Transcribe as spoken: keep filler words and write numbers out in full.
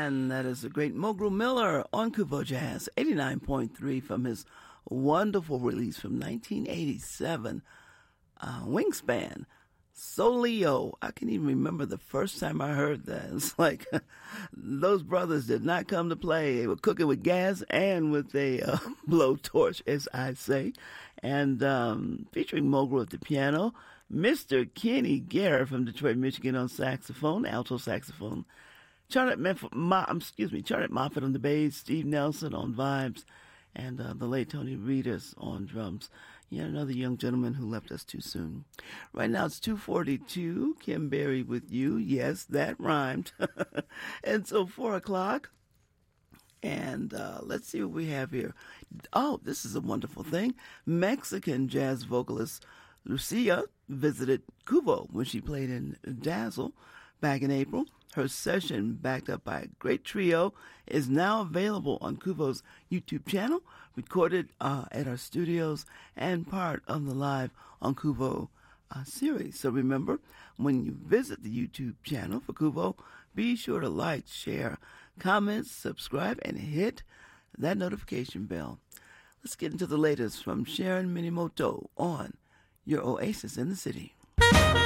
And that is the great Mogul Miller on Kuvo Jazz, eighty-nine point three from his wonderful release from nineteen eighty-seven, uh, Wingspan, Soleo. I can even remember the first time I heard that. It's like those brothers did not come to play. They were cooking with gas and with a uh, blowtorch, as I say. And um, featuring Mogul at the piano, Mister Kenny Garrett from Detroit, Michigan on saxophone, alto saxophone. Charlotte Memf- Ma- excuse me, Charlotte Moffett on the bass, Steve Nelson on vibes, and uh, the late Tony Reedus on drums. Yeah, another young gentleman who left us too soon. Right now it's two forty-two. Kim Berry with you. Yes, that rhymed. And so four o'clock. And uh, let's see what we have here. Oh, this is a wonderful thing. Mexican jazz vocalist Lucia visited Kuvo when she played in Dazzle back in April. Her session, backed up by a great trio, is now available on Kuvo's YouTube channel, recorded uh, at our studios and part of the Live on Kuvo uh, series. So remember, when you visit the YouTube channel for Kuvo, be sure to like, share, comment, subscribe, and hit that notification bell. Let's get into the latest from Sharon Minimoto on your Oasis in the City.